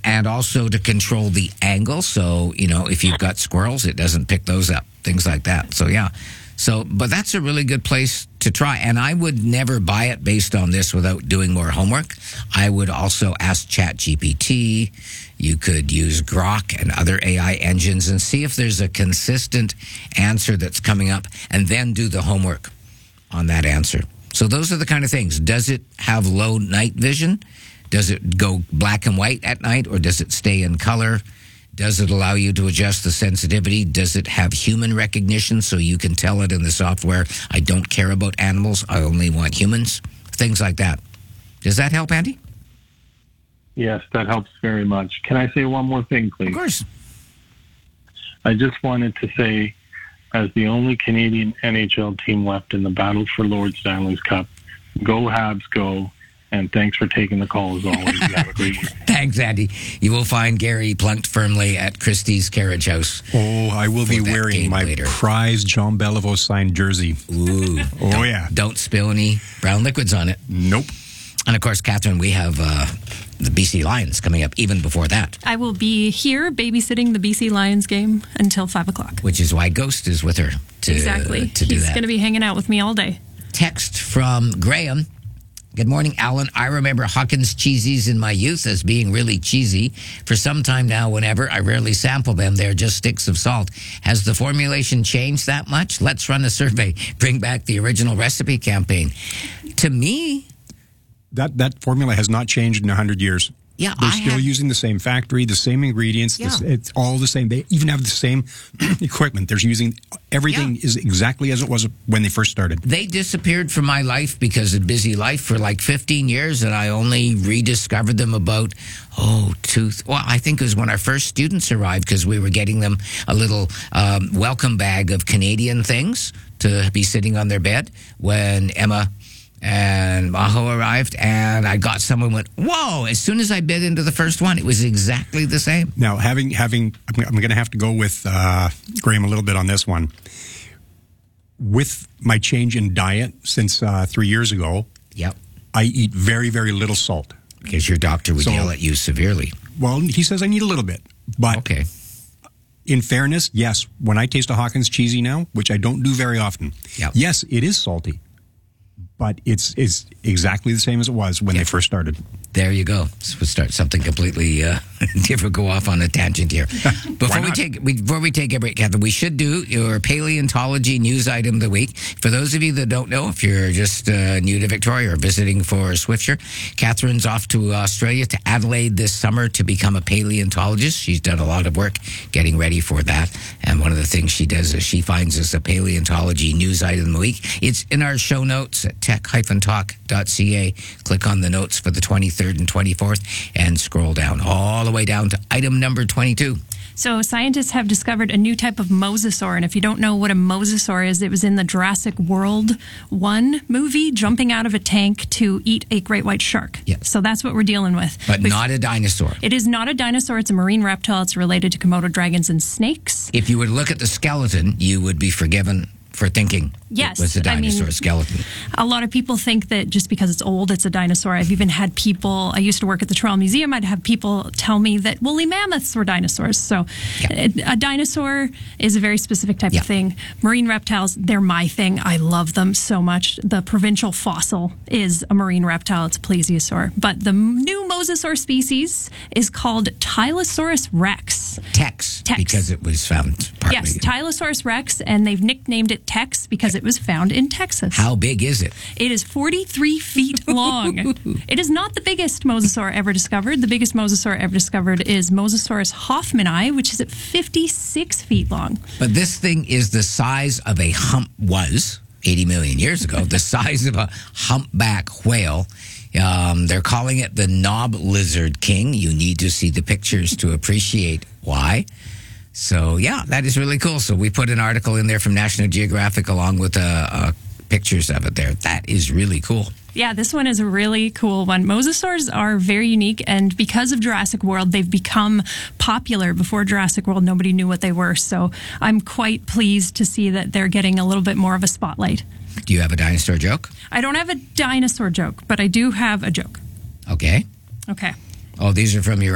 and also to control the angle. So, if you've got squirrels, it doesn't pick those up, things like that. So, yeah. But that's a really good place to try. And I would never buy it based on this without doing more homework. I would also ask ChatGPT. You could use Grok and other AI engines and see if there's a consistent answer that's coming up, and then do the homework on that answer. So those are the kind of things. Does it have low night vision? Does it go black and white at night, or does it stay in color? Does it allow you to adjust the sensitivity? Does it have human recognition so you can tell it in the software, I don't care about animals, I only want humans? Things like that. Does that help, Andy? Yes, that helps very much. Can I say one more thing, please? Of course. I just wanted to say, as the only Canadian NHL team left in the battle for Lord Stanley's Cup, go Habs, go. And thanks for taking the call, as always. You have a great week. Thanks, Andy. You will find Gary plunked firmly at Christie's Carriage House. Oh, I will be wearing my prized Jean Beliveau signed jersey. Ooh. Oh, yeah. Don't spill any brown liquids on it. Nope. And, of course, Catherine, we have the BC Lions coming up even before that. I will be here babysitting the BC Lions game until 5 o'clock. Which is why Ghost is with her to do that. He's going to be hanging out with me all day. Text from Graham. Good morning, Alan. I remember Hawkins cheesies in my youth as being really cheesy. For some time now, whenever I rarely sample them, they're just sticks of salt. Has the formulation changed that much? Let's run a survey. Bring back the original recipe campaign. To me, that formula has not changed in 100 years. Yeah, they're still using the same factory, the same ingredients. Yeah. It's all the same. They even have the same equipment. They're using everything is exactly as it was when they first started. They disappeared from my life because of busy life for like 15 years, and I only rediscovered them about, I think it was when our first students arrived, because we were getting them a little welcome bag of Canadian things to be sitting on their bed when Emma and Maho arrived, and I got someone went, whoa, as soon as I bit into the first one, it was exactly the same. Now, I'm going to have to go with Graham a little bit on this one. With my change in diet since 3 years ago, yep, I eat very, very little salt. Because your doctor would yell at you severely. Well, he says I need a little bit. But okay. In fairness, yes, when I taste a Hawkins cheesy now, which I don't do very often, yes, it is salty. But it's exactly the same as it was when they first started. There you go. So we'll start something completely different. Go off on a tangent here. Before we take a break, Catherine, we should do your paleontology news item of the week. For those of you that don't know, if you're just new to Victoria or visiting for Swiftsure, Catherine's off to Australia, to Adelaide this summer to become a paleontologist. She's done a lot of work getting ready for that. And one of the things she does is she finds us a paleontology news item of the week. It's in our show notes at tech-talk.ca. Click on the notes for the 23rd and 24th and scroll down all the way down to item number 22. So scientists have discovered a new type of mosasaur, and if you don't know what a mosasaur is, it was in the Jurassic World 1 movie, jumping out of a tank to eat a great white shark. Yes. So that's what we're dealing with. But not a dinosaur. It is not a dinosaur. It's a marine reptile. It's related to Komodo dragons and snakes. If you would look at the skeleton, you would be forgiven for thinking yes, it was a dinosaur skeleton. A lot of people think that just because it's old, it's a dinosaur. I've even had people, I used to work at the Toronto Museum, I'd have people tell me that woolly mammoths were dinosaurs. So a dinosaur is a very specific type of thing. Marine reptiles, they're my thing. I love them so much. The provincial fossil is a marine reptile. It's a plesiosaur. But the new mosasaur species is called Tylosaurus rex. Tex. Because it was found partly. Yes, Tylosaurus rex, and they've nicknamed it Tex because it was found in Texas. How big is it? It is 43 feet long. It is not the biggest mosasaur ever discovered. The biggest mosasaur ever discovered is Mosasaurus hoffmanni, which is at 56 feet long. But this thing is the size of a 80 million years ago, the size of a humpback whale. They're calling it the knob lizard king. You need to see the pictures to appreciate why. So, yeah, that is really cool. So we put an article in there from National Geographic along with pictures of it there. That is really cool. Yeah, this one is a really cool one. Mosasaurs are very unique, and because of Jurassic World, they've become popular. Before Jurassic World, nobody knew what they were. So I'm quite pleased to see that they're getting a little bit more of a spotlight. Do you have a dinosaur joke? I don't have a dinosaur joke, but I do have a joke. Okay. Okay. Oh, these are from your